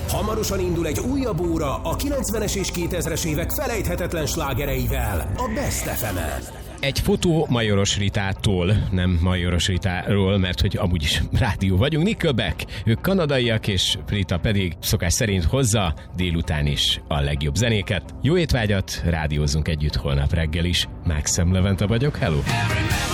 Hamarosan indul egy újabb óra a 90-es és 2000-es évek felejthetetlen slágereivel a Best FM-en. Egy fotó Majoros Ritától, nem Majoros Ritáról, mert hogy amúgy is rádió vagyunk. Nickelback, ők kanadaiak, és Rita pedig szokás szerint hozza délután is a legjobb zenéket. Jó étvágyat, rádiózzunk együtt holnap reggel is. Mákszem Levente vagyok, hello!